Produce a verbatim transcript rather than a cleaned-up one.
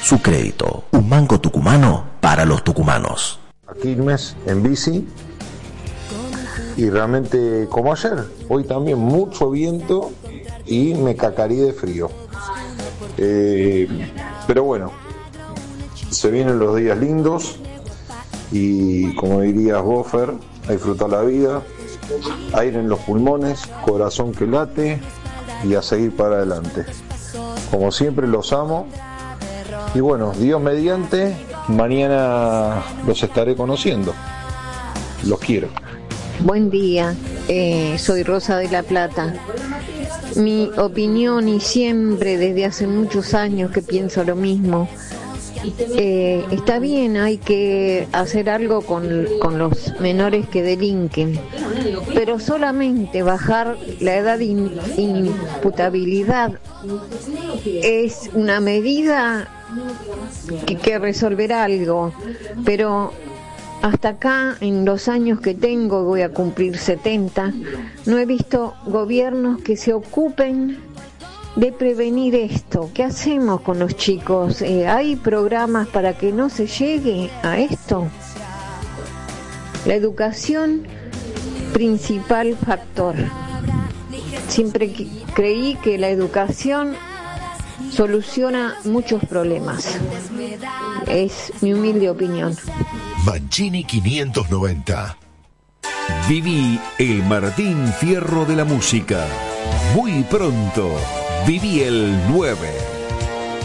Su crédito, un banco tucumano para los tucumanos. A Quilmes en bici y realmente como ayer, hoy también mucho viento y me cacarí de frío. Eh, pero bueno, se vienen los días lindos y como dirías vos, Fer, a disfrutar la vida, aire en los pulmones, corazón que late y a seguir para adelante. Como siempre los amo y bueno, Dios mediante, mañana los estaré conociendo. Los quiero. Buen día, eh, soy Rosa de la Plata. Mi opinión, y siempre desde hace muchos años que pienso lo mismo, eh, está bien, hay que hacer algo con, con los menores que delinquen, pero solamente bajar la edad de in, inimputabilidad es una medida que, que resolverá algo, pero hasta acá, en los años que tengo, voy a cumplir setenta, no he visto gobiernos que se ocupen de prevenir esto. ¿Qué hacemos con los chicos? Eh, ¿Hay programas para que no se llegue a esto? La educación, principal factor. Siempre creí que la educación soluciona muchos problemas. Es mi humilde opinión. Mancini quinientos noventa. Viví el Martín Fierro de la música. Muy pronto, viví el nueve.